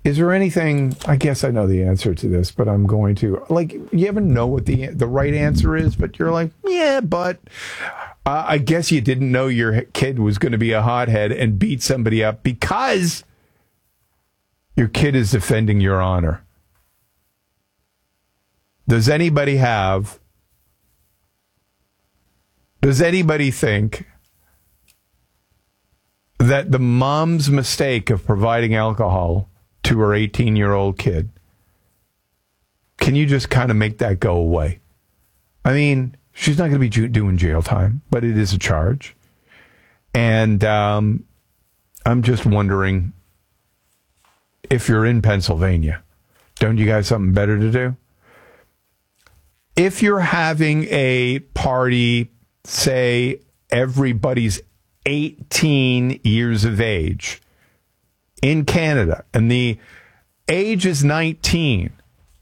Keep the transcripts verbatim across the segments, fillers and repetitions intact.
is there anything, I guess I know the answer to this, but I'm going to, like, you ever know what the the right answer is, but you're like, yeah, but uh, I guess you didn't know your kid was going to be a hothead and beat somebody up because your kid is defending your honor. Does anybody have, does anybody think that the mom's mistake of providing alcohol to her eighteen-year-old kid, can you just kind of make that go away? I mean, she's not going to be ju- doing jail time, but it is a charge. And um, I'm just wondering, if you're in Pennsylvania, don't you guys have something better to do? If you're having a party, say everybody's eighteen years of age in Canada, and the age is nineteen.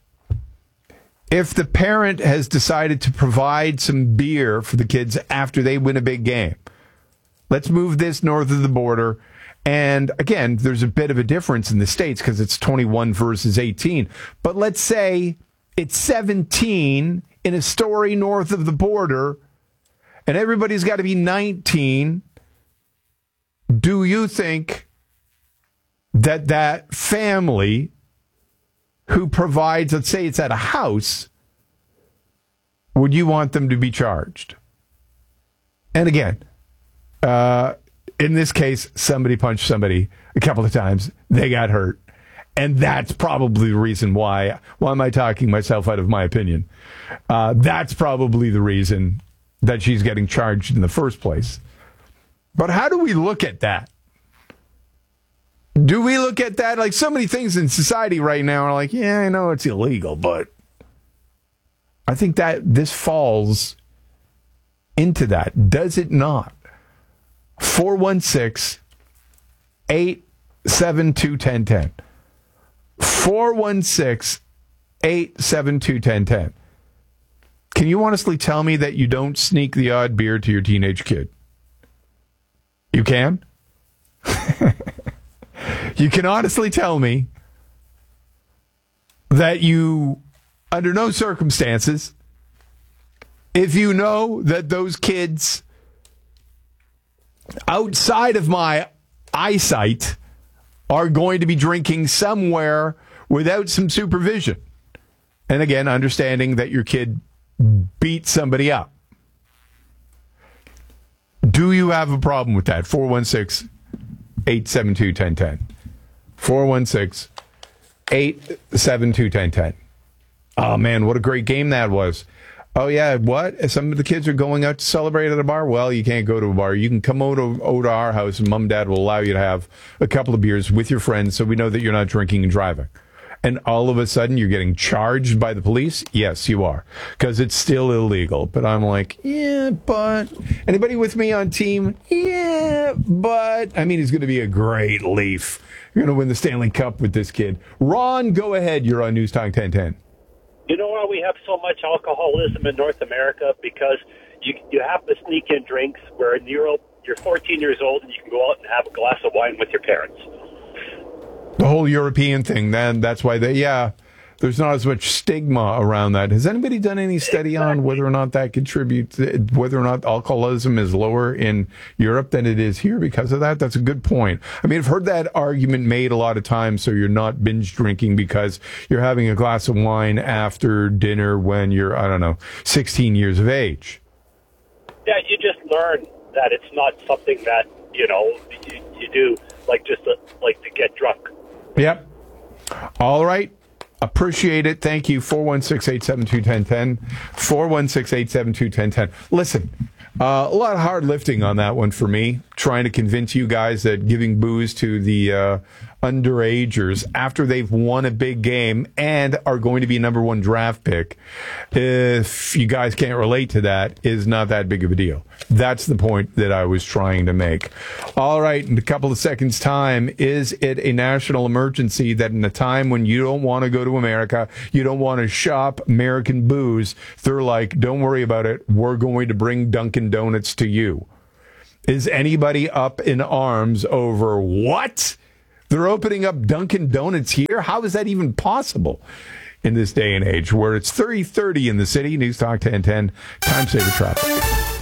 If the parent has decided to provide some beer for the kids after they win a big game, let's move this north of the border. And again, there's a bit of a difference in the States because it's twenty-one versus eighteen. But let's say it's seventeen in a story north of the border, and everybody's got to be nineteen. Do you think that that family who provides, let's say it's at a house, would you want them to be charged? And again, uh, in this case, somebody punched somebody a couple of times. They got hurt. And that's probably the reason why. Why am I talking myself out of my opinion? Uh, that's probably the reason that she's getting charged in the first place. But how do we look at that? Do we look at that? Like, so many things in society right now are like, yeah, I know it's illegal, but I think that this falls into that. Does it not? four one six, eight seven two, one zero one zero. four one six, eight seven two, one zero one zero. Can you honestly tell me that you don't sneak the odd beer to your teenage kid? You can? You can honestly tell me that you, under no circumstances, if you know that those kids outside of my eyesight are going to be drinking somewhere without some supervision. And again, understanding that your kid beat somebody up. Do you have a problem with that? four one six, eight seven two, one zero one zero. four one six, eight seven two, one zero one zero. Oh, man, what a great game that was. Oh, yeah, what? Some of the kids are going out to celebrate at a bar? Well, you can't go to a bar. You can come over to, over to our house, and Mom and Dad will allow you to have a couple of beers with your friends so we know that you're not drinking and driving. And all of a sudden, you're getting charged by the police? Yes, you are, because it's still illegal. But I'm like, yeah, but... Anybody with me on team? Yeah, but... I mean, he's going to be a great Leaf. You're going to win the Stanley Cup with this kid. Ron, go ahead. You're on News Talk ten ten. You know why we have so much alcoholism in North America? Because you you have to sneak in drinks where in Europe you're fourteen years old and you can go out and have a glass of wine with your parents. The whole European thing, then that's why they, yeah, there's not as much stigma around that. Has anybody done any study exactly. on whether or not that contributes, whether or not alcoholism is lower in Europe than it is here because of that? That's a good point. I mean, I've heard that argument made a lot of times, so you're not binge drinking because you're having a glass of wine after dinner when you're, I don't know, sixteen years of age. Yeah, you just learn that it's not something that, you know, you, you do like just to, like to get drunk. Yep. All right. Appreciate it. Thank you. four one six, eight seven two, one zero one zero. four one six, eight seven two, one zero one zero. Listen, uh, a lot of hard lifting on that one for me, trying to convince you guys that giving booze to the uh, underagers after they've won a big game and are going to be a number one draft pick, if you guys can't relate to that, is not that big of a deal. That's the point that I was trying to make. All right, in a couple of seconds' time, is it a national emergency that in a time when you don't want to go to America, you don't want to shop American booze, they're like, don't worry about it, we're going to bring Dunkin' Donuts to you? Is anybody up in arms over what? They're opening up Dunkin' Donuts here. How is that even possible in this day and age where it's thirty thirty in the city? News Talk ten ten, time saver traffic.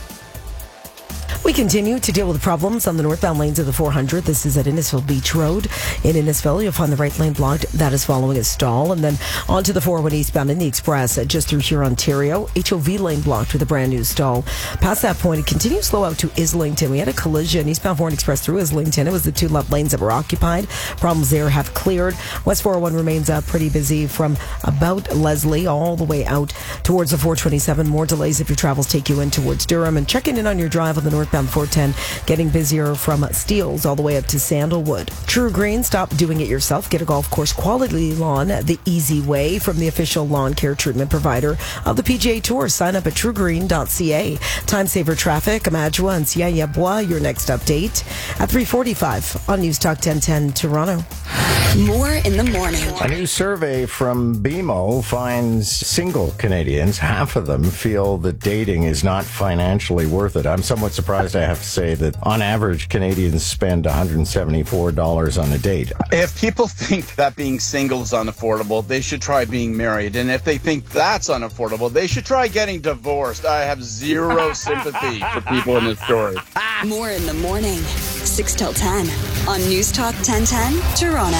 We continue to deal with problems on the northbound lanes of the four hundred. This is at Innisfil Beach Road. In Innisfil, you'll find the right lane blocked. That is following a stall. And then onto the four oh one eastbound in the Express, just through here, Ontario. H O V lane blocked with a brand new stall. Past that point, it continues slow out to Islington. We had a collision eastbound four oh one Express through Islington. It was the two left lanes that were occupied. Problems there have cleared. West four oh one remains uh, pretty busy from about Leslie all the way out towards the four twenty-seven. More delays if your travels take you in towards Durham. And checking in on your drive on the northbound four ten, getting busier from Steeles all the way up to Sandalwood. True Green, stop doing it yourself. Get a golf course quality lawn the easy way from the official lawn care treatment provider of the P G A Tour. Sign up at true green dot c a. Time saver traffic, Amadjoa and Siaya-Bois, your next update at three forty-five on News Talk ten ten Toronto. More in the morning. A new survey from B M O finds single Canadians, half of them, feel that dating is not financially worth it. I'm somewhat surprised, I have to say, that on average, Canadians spend one hundred seventy-four dollars on a date. If people think that being single is unaffordable, they should try being married. And if they think that's unaffordable, they should try getting divorced. I have zero sympathy for people in this story. More in the morning, six till ten on News Talk ten ten Toronto.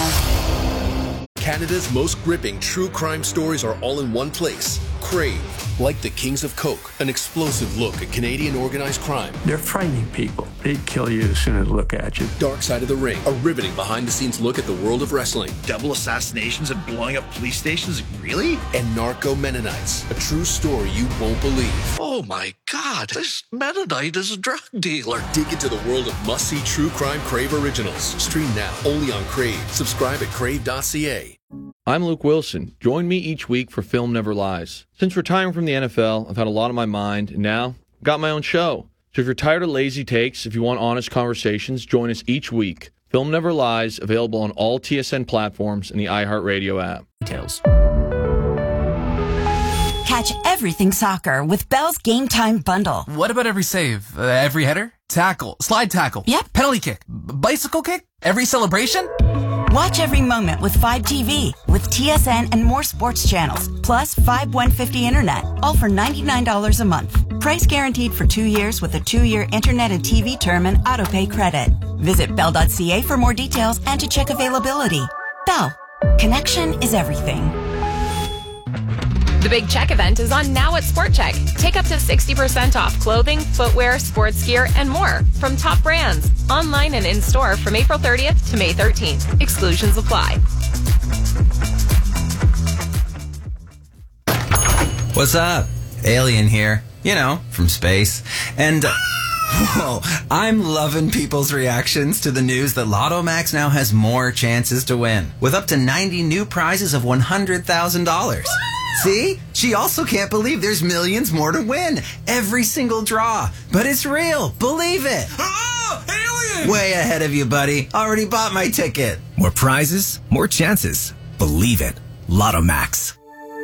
Canada's most gripping true crime stories are all in one place. Crave. Like the Kings of Coke, an explosive look at Canadian organized crime. They're frightening people. They'd kill you as soon as they look at you. Dark Side of the Ring, a riveting behind-the-scenes look at the world of wrestling. Double assassinations and blowing up police stations? Really? And Narco Mennonites, a true story you won't believe. Oh my God, this Mennonite is a drug dealer. Dig into the world of must-see true crime Crave originals. Stream now, only on Crave. Subscribe at crave dot c a. I'm Luke Wilson. Join me each week for Film Never Lies. Since retiring from the N F L, I've had a lot on my mind, and now I've got my own show. So if you're tired of lazy takes, if you want honest conversations, join us each week. Film Never Lies, available on all T S N platforms and the iHeartRadio app. Details. Catch everything soccer with Bell's Game Time Bundle. What about every save? Uh, every header? Tackle? Slide tackle? Yep. Penalty kick? B- bicycle kick? Every celebration? Watch every moment with Fibe T V, with T S N and more sports channels, plus Fibe one fifty Internet, all for ninety-nine dollars a month. Price guaranteed for two years with a two-year Internet and T V term and autopay credit. Visit bell dot c a for more details and to check availability. Bell. Connection is everything. The Big Check event is on now at Sport Check. Take up to sixty percent off clothing, footwear, sports gear, and more from top brands. Online and in-store from April thirtieth to May thirteenth. Exclusions apply. What's up? Alien here. You know, from space. And... Uh, whoa, I'm loving people's reactions to the news that Lotto Max now has more chances to win, with up to ninety new prizes of one hundred thousand dollars. See? She also can't believe there's millions more to win. Every single draw. But it's real. Believe it. Oh, alien! Way ahead of you, buddy. Already bought my ticket. More prizes, more chances. Believe it. Lotto Max.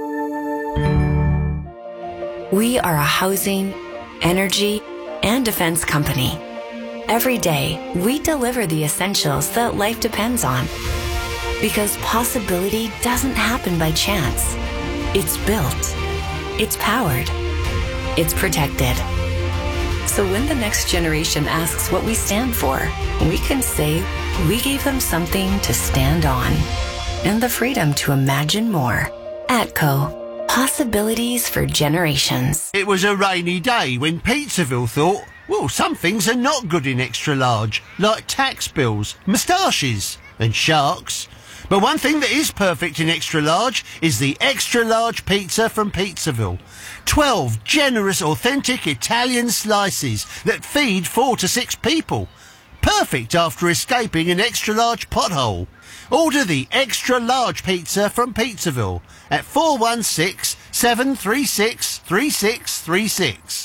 We are a housing, energy, and defense company. Every day, we deliver the essentials that life depends on. Because possibility doesn't happen by chance. It's built. It's powered. It's protected. So when the next generation asks what we stand for, we can say we gave them something to stand on and the freedom to imagine more. ATCO. Possibilities for generations. It was a rainy day when Pizzaville thought, well, some things are not good in extra large, like tax bills, moustaches, and sharks. But one thing that is perfect in extra large is the extra large pizza from Pizzaville. Twelve generous, authentic Italian slices that feed four to six people. Perfect after escaping an extra large pothole. Order the extra large pizza from Pizzaville at four one six, seven three six, three six three six.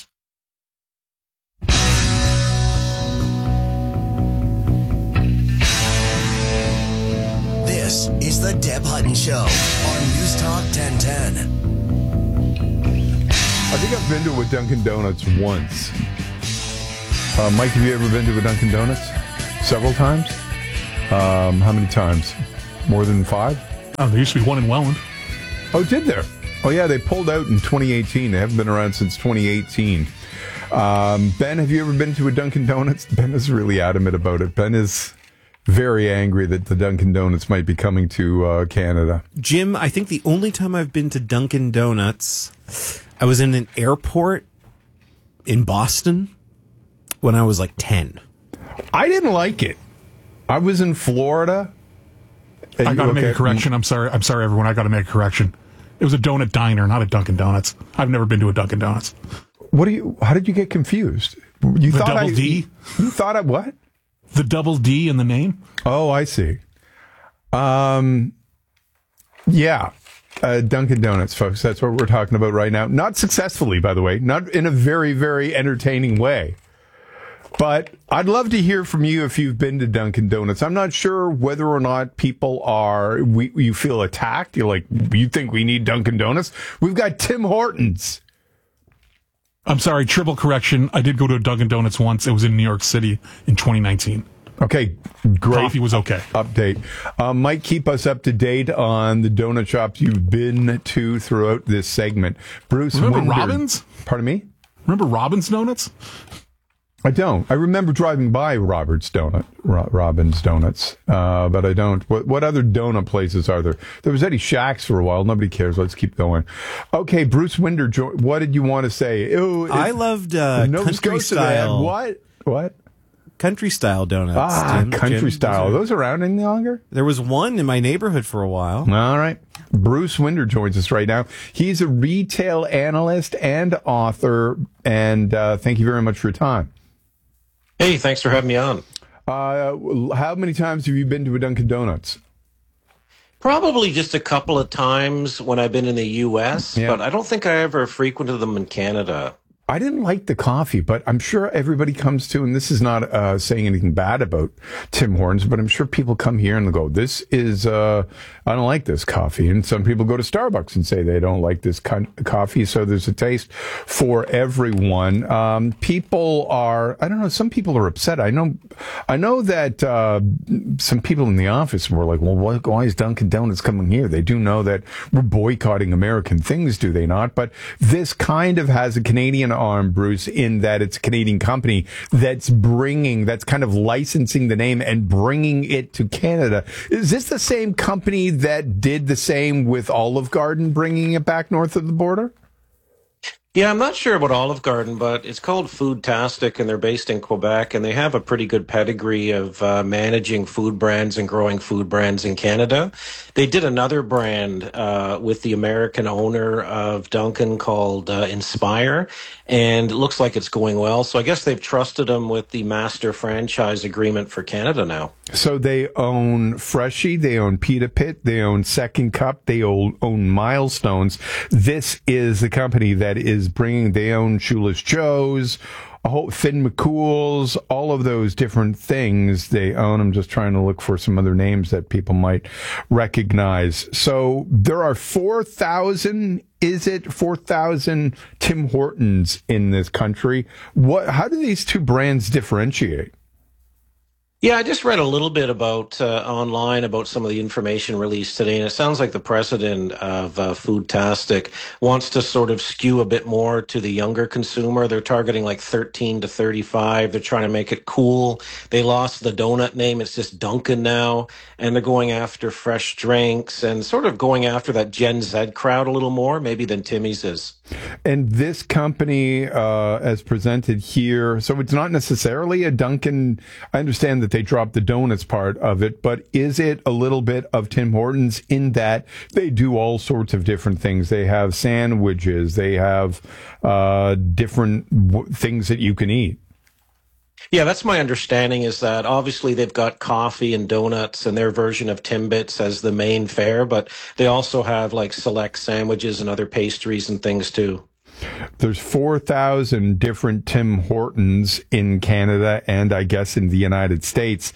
This is the Deb Hutton Show on News Talk ten ten. I think I've been to a Dunkin' Donuts once. Uh, Mike, have you ever been to a Dunkin' Donuts? Several times? Um, how many times? More than five? Oh, there used to be one in Welland. Oh, did there? Oh, yeah, they pulled out in twenty eighteen. They haven't been around since twenty eighteen. Um, Ben, have you ever been to a Dunkin' Donuts? Ben is really adamant about it. Ben is very angry that the Dunkin' Donuts might be coming to uh, Canada. Jim, I think the only time I've been to Dunkin' Donuts, I was in an airport in Boston when I was like ten. I didn't like it. I was in Florida. I got to okay. make a correction. I'm sorry. I'm sorry, everyone. I got to make a correction. It was a donut diner, not a Dunkin' Donuts. I've never been to a Dunkin' Donuts. What do you? How did you get confused? You the thought double I, D. You thought I what? The double D in the name. Oh, I see. Um, yeah, uh, Dunkin' Donuts, folks. That's what we're talking about right now. Not successfully, by the way. Not in a very, very entertaining way. But I'd love to hear from you if you've been to Dunkin' Donuts. I'm not sure whether or not people are, we, you feel attacked. You're like, you think we need Dunkin' Donuts? We've got Tim Hortons. I'm sorry, triple correction. I did go to a Dunkin' Donuts once. It was in New York City in twenty nineteen. Okay, great. Coffee was okay. Update. Um, Mike, keep us up to date on the donut shops you've been to throughout this segment. Bruce, remember Winder, Robbins? Pardon me? Remember Robbins Donuts? I don't. I remember driving by Robert's Donut, Ro- Robbins Donuts, uh, but I don't. What, what other donut places are there? There was Eddie Shack's for a while. Nobody cares. Let's keep going. Okay, Bruce Winder, what did you want to say? Ew, I loved uh, country style. What? What? Country style donuts. Ah, Tim, country Jim, style. Are those around any longer? There was one in my neighborhood for a while. All right. Bruce Winder joins us right now. He's a retail analyst and author, and uh, thank you very much for your time. Hey, thanks for having me on. Uh, how many times have you been to a Dunkin' Donuts? Probably just a couple of times when I've been in the U S, yeah. But I don't think I ever frequented them in Canada. I didn't like the coffee, but I'm sure everybody comes to, and this is not uh, saying anything bad about Tim Hortons, but I'm sure people come here and they go, this is, uh, I don't like this coffee. And some people go to Starbucks and say they don't like this co- coffee. So there's a taste for everyone. Um, people are, I don't know, some people are upset. I know, I know that uh, some people in the office were like, well, why, why is Dunkin' Donuts coming here? They do know that we're boycotting American things, do they not? But this kind of has a Canadian arm, Bruce, in that it's a Canadian company that's bringing, that's kind of licensing the name and bringing it to Canada. Is this the same company that did the same with Olive Garden, bringing it back north of the border? Yeah, I'm not sure about Olive Garden, but it's called Foodtastic, and they're based in Quebec, and they have a pretty good pedigree of uh, managing food brands and growing food brands in Canada. They did another brand uh, with the American owner of Dunkin' called uh, Inspire, and it looks like it's going well. So I guess they've trusted them with the master franchise agreement for Canada now. So they own Freshie, they own Pita Pit, they own Second Cup, they own, own Milestones. This is the company that is bringing, they own Shoeless Joe's, a whole Finn McCool's, all of those different things they own. I'm just trying to look for some other names that people might recognize. So there are four thousand, is it four thousand Tim Hortons in this country? What? How do these two brands differentiate? Yeah, I just read a little bit about uh, online about some of the information released today, and it sounds like the president of uh, Foodtastic wants to sort of skew a bit more to the younger consumer. They're targeting like thirteen to thirty-five. They're trying to make it cool. They lost the donut name. It's just Dunkin' now, and they're going after fresh drinks and sort of going after that Gen Z crowd a little more, maybe than Timmy's is. And this company, uh, as presented here, so it's not necessarily a Dunkin'. I understand that they dropped the donuts part of it, but is it a little bit of Tim Hortons in that they do all sorts of different things? They have sandwiches, they have uh, different w- things that you can eat. Yeah, that's my understanding, is that obviously they've got coffee and donuts and their version of Timbits as the main fare, but they also have like select sandwiches and other pastries and things too. There's four thousand different Tim Hortons in Canada and I guess in the United States.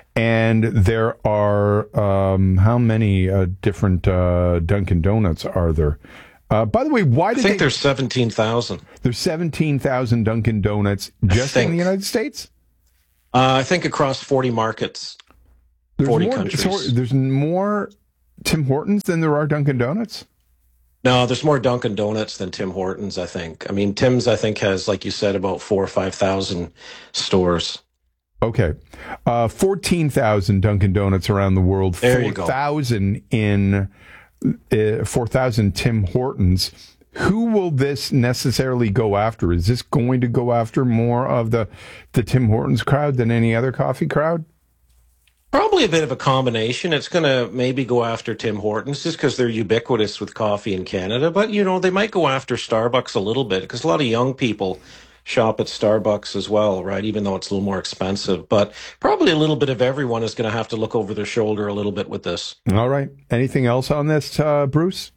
And there are, um, how many uh, different uh, Dunkin' Donuts are there? Uh, by the way, why did I think they, there's seventeen thousand. There's seventeen thousand Dunkin' Donuts just in the United States? Uh, I think across forty markets. There's forty more, countries. So there's more Tim Hortons than there are Dunkin' Donuts? No, there's more Dunkin' Donuts than Tim Hortons, I think. I mean, Tim's, I think, has, like you said, about four or five thousand stores. Okay. Uh, fourteen thousand Dunkin' Donuts around the world. There you go. four thousand in uh, four thousand Tim Hortons. Who will this necessarily go after? Is this going to go after more of the, the Tim Hortons crowd than any other coffee crowd? Probably a bit of a combination. It's going to maybe go after Tim Hortons just because they're ubiquitous with coffee in Canada. But, you know, they might go after Starbucks a little bit because a lot of young people shop at Starbucks as well, right? Even though it's a little more expensive. But probably a little bit of everyone is going to have to look over their shoulder a little bit with this. All right. Anything else on this, uh, Bruce?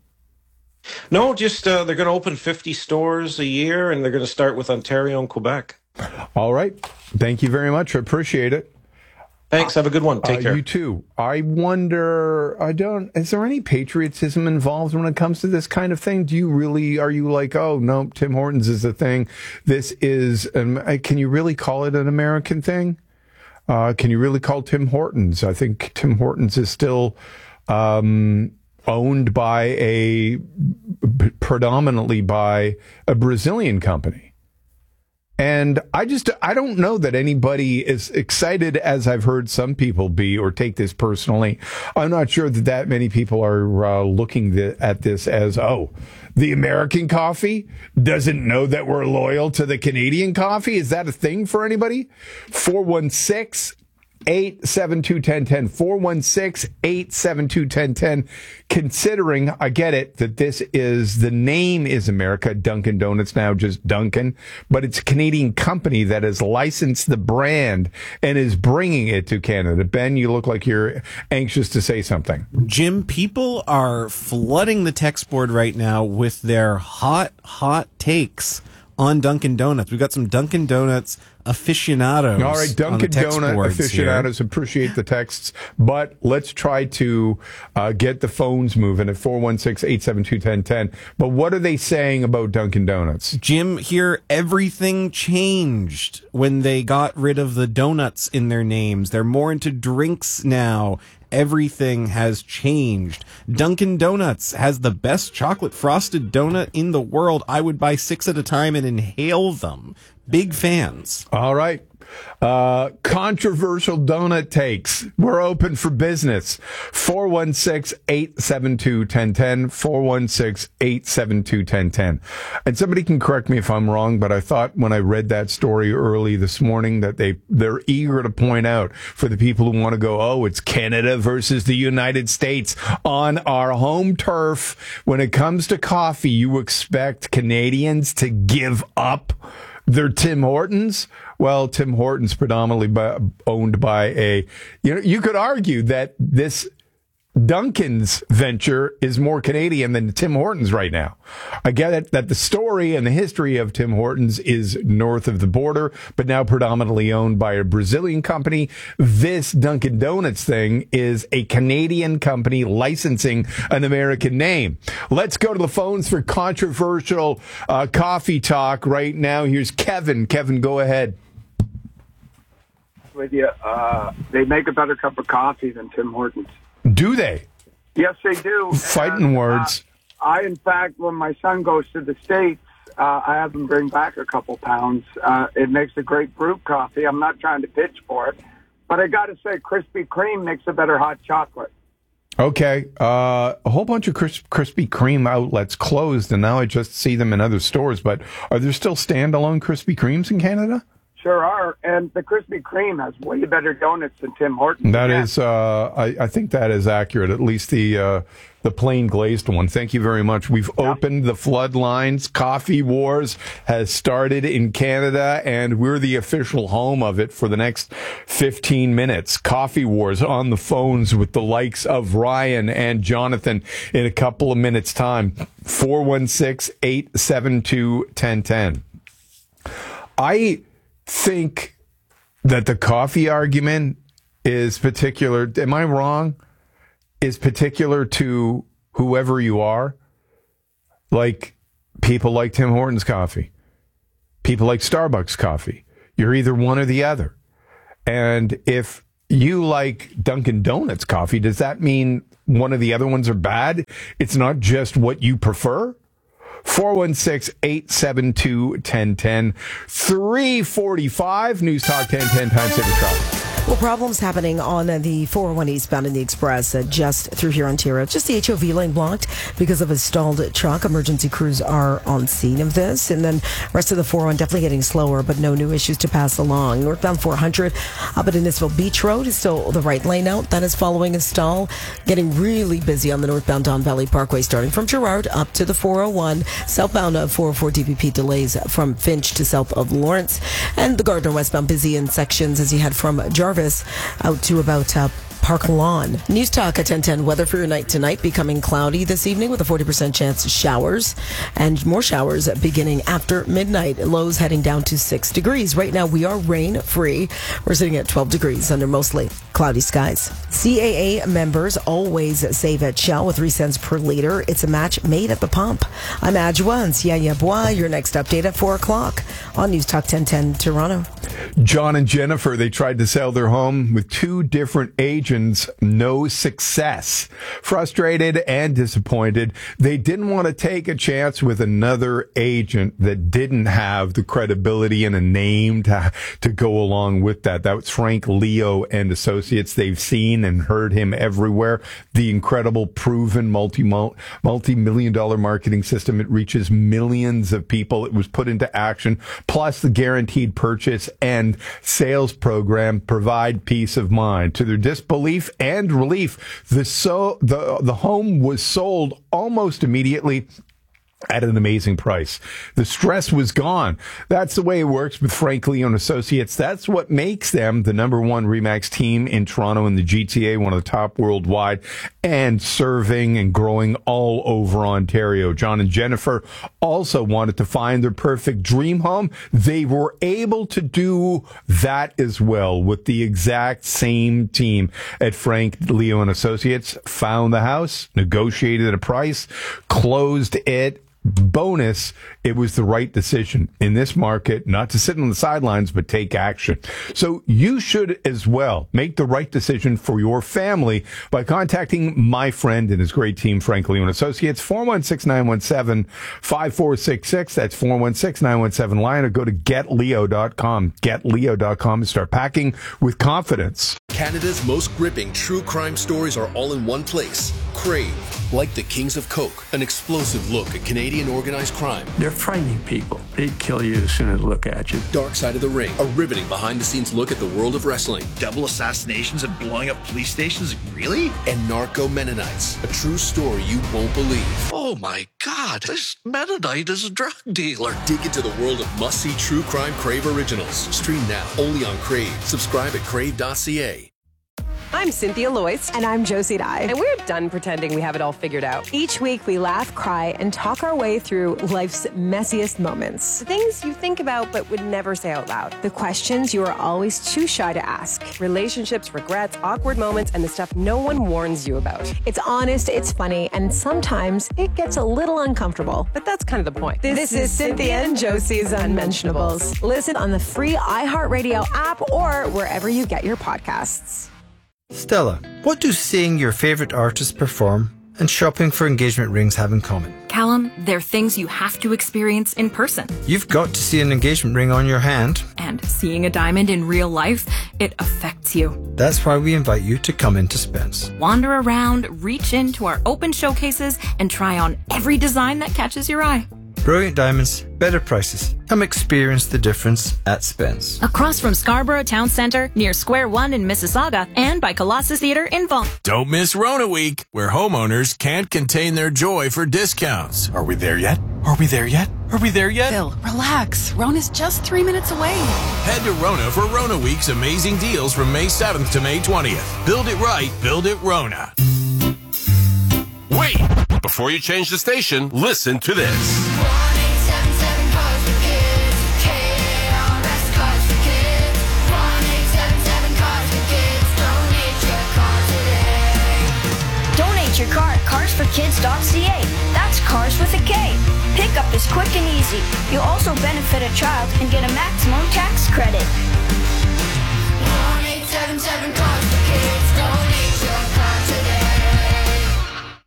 No, just uh, they're going to open fifty stores a year, and they're going to start with Ontario and Quebec. All right. Thank you very much. I appreciate it. Thanks. Have a good one. Take uh, care. You too. I wonder, I don't, is there any patriotism involved when it comes to this kind of thing? Do you really, are you like, oh, no, Tim Hortons is a thing. This is, um, can you really call it an American thing? Uh, can you really call Tim Hortons? I think Tim Hortons is still um, owned by a, predominantly by a Brazilian company. And I just, I don't know that anybody is excited as I've heard some people be or take this personally. I'm not sure that that many people are uh, looking th- at this as, oh, the American coffee doesn't know that we're loyal to the Canadian coffee. Is that a thing for anybody? four one six, eight seven two, one zero one zero. four one six, eight seven two, one zero one zero. Considering, I get it, that this is, the name is America, Dunkin' Donuts now just Dunkin', but it's a Canadian company that has licensed the brand and is bringing it to Canada. Ben, you look like you're anxious to say something. Jim, people are flooding the text board right now with their hot, hot takes on Dunkin' Donuts. We've got some Dunkin' Donuts aficionados. All right, Dunkin' Donut aficionados here. Appreciate the texts, but let's try to uh, get the phones moving at four one six, eight seven two, one zero one zero. But what are they saying about Dunkin' Donuts? Jim, here, everything changed when they got rid of the donuts in their names. They're more into drinks now. Everything has changed. Dunkin' Donuts has the best chocolate frosted donut in the world. I would buy six at a time and inhale them. Big fans. All right. Uh, controversial donut takes. We're open for business. four one six, eight seven two, one zero one zero. four one six, eight seven two, one zero one zero. And somebody can correct me if I'm wrong, but I thought when I read that story early this morning that they, they're eager to point out for the people who want to go, oh, it's Canada versus the United States on our home turf. When it comes to coffee, you expect Canadians to give up their Tim Hortons? Well, Tim Hortons predominantly by, owned by a, you know, you could argue that this Dunkin's venture is more Canadian than Tim Hortons right now. I get it that the story and the history of Tim Hortons is north of the border, but now predominantly owned by a Brazilian company. This Dunkin' Donuts thing is a Canadian company licensing an American name. Let's go to the phones for controversial uh, coffee talk right now. Here's Kevin. Kevin, go ahead. With you, uh, they make a better cup of coffee than Tim Hortons. Do they? Yes, they do. Fighting and, words. Uh, I, in fact, when my son goes to the States, uh, I have him bring back a couple pounds. Uh, it makes a great brewed coffee. I'm not trying to pitch for it, but I got to say, Krispy Kreme makes a better hot chocolate. Okay. Uh, a whole bunch of Kris- Krispy Kreme outlets closed, and now I just see them in other stores. But are there still standalone Krispy Kremes in Canada? Sure are, and the Krispy Kreme has way better donuts than Tim Hortons. That yeah. is, uh, I, I think that is accurate. At least the uh, the plain glazed one. Thank you very much. We've yeah. opened the floodlines. Coffee Wars has started in Canada, and we're the official home of it for the next fifteen minutes. Coffee Wars on the phones with the likes of Ryan and Jonathan in a couple of minutes' time. four one six, eight seven two, one zero one zero. I think that the coffee argument is particular. Am I wrong? Is particular to whoever you are. Like people like Tim Hortons coffee, people like Starbucks coffee. You're either one or the other. And if you like Dunkin' Donuts coffee, does that mean one of the other ones are bad? It's not just what you prefer? four one six, eight seven two, one zero one zero. three forty-five, News Talk ten ten, time saver traffic. Well, problems happening on the four oh one eastbound in the Express uh, just through here Ontario. Just the H O V lane blocked because of a stalled truck. Emergency crews are on scene of this. And then rest of the four oh one definitely getting slower, but no new issues to pass along. Northbound four hundred up at Innisfil Beach Road is still the right lane out. That is following a stall. Getting really busy on the northbound Don Valley Parkway starting from Girard up to the four oh one. Southbound uh, four oh four D P P delays from Finch to south of Lawrence. And the Gardner westbound busy in sections as you head from Jarvis out to about uh, Park Lawn. News Talk at ten ten. Weather for your night tonight. Becoming cloudy this evening with a forty percent chance of showers. And more showers beginning after midnight. Lows heading down to six degrees. Right now we are rain free. We're sitting at twelve degrees under mostly cloudy skies. C A A members always save at Shell with three cents per liter. It's a match made at the pump. I'm Adjoa and Siaya Bois. Your next update at four o'clock on News Talk ten ten Toronto. John and Jennifer, they tried to sell their home with two different agents. No success. Frustrated and disappointed, they didn't want to take a chance with another agent that didn't have the credibility and a name to, to go along with that. That was Frank Leo and Associates. They've seen and heard him everywhere. The incredible, proven multi, multi-million dollar marketing system. It reaches millions of people. It was put into action. Plus the guaranteed purchase and sales program provide peace of mind. To their disbelief and relief, the so the the home was sold almost immediately at an amazing price. The stress was gone. That's the way it works with Frank Leo and Associates. That's what makes them the number one RE/MAX team in Toronto and the G T A, one of the top worldwide, and serving and growing all over Ontario. John and Jennifer also wanted to find their perfect dream home. They were able to do that as well with the exact same team at Frank Leo and Associates. Found the house, negotiated a price, closed it. Bonus, it was the right decision in this market, not to sit on the sidelines, but take action. So you should as well make the right decision for your family by contacting my friend and his great team, Frank Leo and Associates, four one six, nine one seven, five four six six. That's four one six, nine one seven, LION, or go to get leo dot com. get leo dot com and start packing with confidence. Canada's most gripping true crime stories are all in one place. Crave. Like the Kings of Coke, an explosive look at Canadian organized crime. They're frightening people. They'd kill you as soon as they look at you. Dark Side of the Ring, a riveting behind-the-scenes look at the world of wrestling. Double assassinations and blowing up police stations? Really? And Narco Mennonites, a true story you won't believe. Oh my God, this Mennonite is a drug dealer. Dig into the world of must-see true crime Crave originals. Stream now, only on Crave. Subscribe at crave dot c a. I'm Cynthia Loyce. And I'm Josie Dye. And we're done pretending we have it all figured out. Each week we laugh, cry, and talk our way through life's messiest moments. The things you think about but would never say out loud. The questions you are always too shy to ask. Relationships, regrets, awkward moments, and the stuff no one warns you about. It's honest, it's funny, and sometimes it gets a little uncomfortable. But that's kind of the point. This, this is Cynthia and Josie's Unmentionables. Listen on the free iHeartRadio app or wherever you get your podcasts. Stella, what do seeing your favorite artist perform and shopping for engagement rings have in common? Callum, they're things you have to experience in person. You've got to see an engagement ring on your hand. And seeing a diamond in real life, it affects you. That's why we invite you to come into Spence. Wander around, reach into our open showcases, and try on every design that catches your eye. Brilliant diamonds, better prices. Come experience the difference at Spence. Across from Scarborough Town Centre, near Square One in Mississauga, and by Colossus Theatre in Vaughan. Don't miss Rona Week, where homeowners can't contain their joy for discounts. Are we there yet? Are we there yet? Are we there yet? Phil, relax. Rona's just three minutes away. Head to Rona for Rona Week's amazing deals from May seventh to May twentieth. Build it right, build it Rona. Wait! Before you change the station, listen to this. Your car at cars for kids dot c a. That's cars with a K. Pickup is quick and easy. You'll also benefit a child and get a maximum tax credit. one eight seven seven cars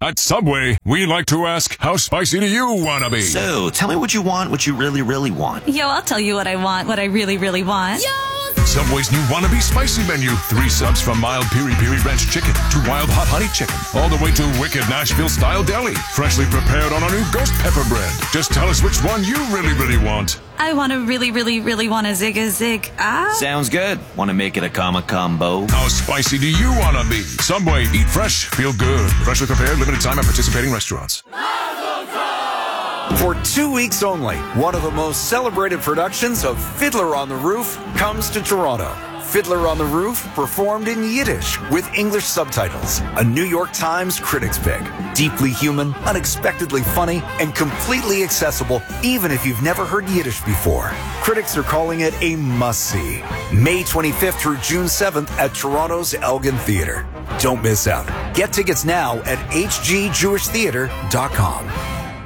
At Subway, we like to ask, how spicy do you want to be? So, tell me what you want, what you really, really want. Yo, I'll tell you what I want, what I really, really want. Yo! Subway's new Wannabe Spicy Menu. Three subs from mild Piri Piri Ranch Chicken to wild hot honey chicken. All the way to wicked Nashville-style deli. Freshly prepared on our new Ghost Pepper bread. Just tell us which one you really, really want. I want to really, really, really want a zig a zig. Ah. Sounds good. Want to make it a comma combo? How spicy do you want to be? Subway, eat fresh, feel good. Freshly prepared, limited time at participating restaurants. For two weeks only, one of the most celebrated productions of Fiddler on the Roof comes to Toronto. Fiddler on the Roof, performed in Yiddish with English subtitles. A New York Times critics pick. Deeply human, unexpectedly funny, and completely accessible even if you've never heard Yiddish before. Critics are calling it a must-see. May twenty-fifth through June seventh at Toronto's Elgin Theatre. Don't miss out. Get tickets now at h g jewish theatre dot com.